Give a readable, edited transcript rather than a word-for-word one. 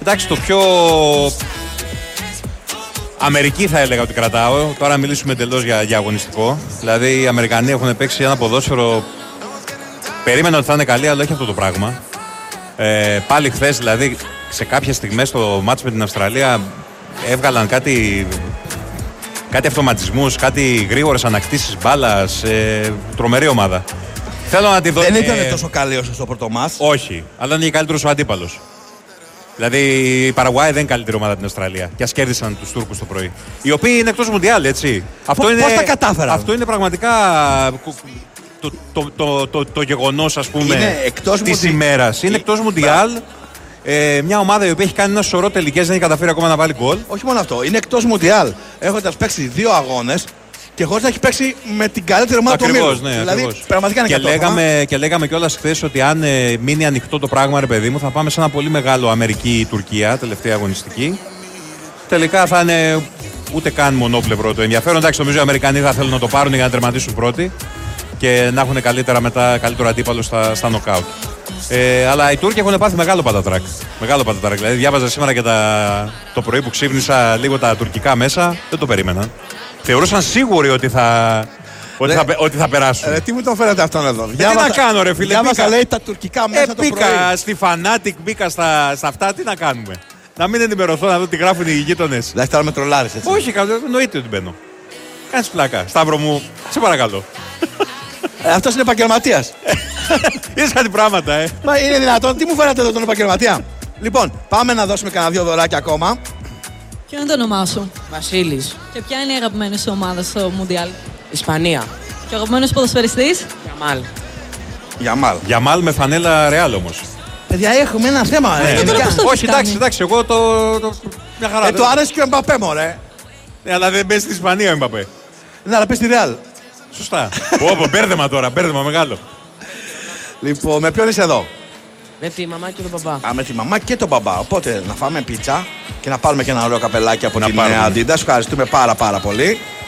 εντάξει, το πιο Αμερική θα έλεγα ότι κρατάω. Τώρα μιλήσουμε εντελώς για αγωνιστικό. Δηλαδή οι Αμερικανοί έχουν παίξει ένα ποδόσφαιρο. Περίμενα ότι θα είναι καλή, αλλά όχι αυτό το πράγμα. Πάλι χθες, δηλαδή, σε κάποιες στιγμές στο μάτς με την Αυστραλία έβγαλαν κάτι αυτοματισμούς, κάτι γρήγορες ανακτήσεις μπάλας. Τρομερή ομάδα. Θέλω να τη δω. Δεν ήταν τόσο καλή όσο στο πρώτο μάτς. Όχι, αλλά είναι και καλύτερος ο αντίπαλος. Δηλαδή η Παραγουάη δεν είναι καλύτερη ομάδα από την Αυστραλία. Και ας κέρδισαν τους Τούρκους το πρωί. Οι οποίοι είναι εκτός Μουντιάλ, έτσι. Πώς τα κατάφεραν? Αυτό είναι πραγματικά το γεγονός, ας πούμε, της ημέρας. Είναι εκτός Μουντιάλ. Μια ομάδα η οποία έχει κάνει ένα σωρό τελικές, δεν έχει καταφέρει ακόμα να βάλει γκολ. Όχι μόνο αυτό, είναι εκτός Μουντιάλ. Έχοντας παίξει 2 αγώνες και χωρίς να έχει παίξει με την καλύτερη ομάδα του ομίλου. Ναι, δηλαδή, ακριβώς. πραγματικά είναι και λέγαμε κιόλας χθες ότι αν μείνει ανοιχτό το πράγμα, ρε παιδί μου, θα πάμε σε ένα πολύ μεγάλο Αμερική-Τουρκία, τελευταία αγωνιστική. Τελικά θα είναι ούτε καν μονόπλευρο το ενδιαφέρον. Εντάξει, νομίζω οι Αμερικανοί θα θέλουν να το πάρουν για να τερματίσουν πρώτοι και να έχουν καλύτερο αντίπαλο στα νοκάουτ. Αλλά οι Τούρκοι έχουν πάθει μεγάλο πατατράκ. Μεγάλο πατατράκ. Δηλαδή, διάβαζα σήμερα και το πρωί που ξύπνησα λίγο τα τουρκικά μέσα. Δεν το περίμενα. Θεωρούσαν σίγουροι ότι θα περάσουν. Τι μου το φέρατε αυτόν εδώ? Τι να κάνω, ρε φίλε. Διάβασα, λέει, τα τουρκικά μέσα το πρωί. Μπήκα στη Fanatic, μπήκα στα αυτά. Τι να κάνουμε? Να μην ενημερωθώ, να δω τι γράφουν οι γείτονες. Δηλαδή τώρα με τρολάρεις, έτσι? Όχι, εννοείται ότι μπαίνω. Κάνεις πλάκα. Σταύρο μου, σε παρακαλώ. Αυτός είναι επαγγελματίας. Είδες κάτι πράγματα, Μα είναι δυνατόν? Τι μου φέρατε εδώ τον επαγγελματία? Λοιπόν, πάμε να δώσουμε κανένα 2 δωράκια ακόμα. Ποιο είναι το όνομά σου? Βασίλης. Και ποια είναι η αγαπημένη σου ομάδα στο Μουντιάλ? Ισπανία. Και ο αγαπημένος ποδοσφαιριστής? Γιαμάλ. Γιαμάλ με φανέλα Ρεάλ όμως. Παιδιά, έχουμε ένα θέμα. Όχι, εντάξει, εγώ μια χαρά. Του άρεσε και ο Εμπαπέ, μωρέ. Αλλά δεν παίζει στην Ισπανία ο Εμπαπέ. Ναι, αλλά πες στη Ρεάλ. Σωστά. Μπέρδεμα τώρα, μπέρδεμα μεγάλο. Λοιπόν, με ποιον είσαι εδώ? Με τη μαμά και τον μπαμπά. Με τη μαμά και τον μπαμπά. Οπότε να φάμε πίτσα και να πάρουμε και ένα ωραίο καπελάκι από την Adidas. Ευχαριστούμε πάρα πολύ.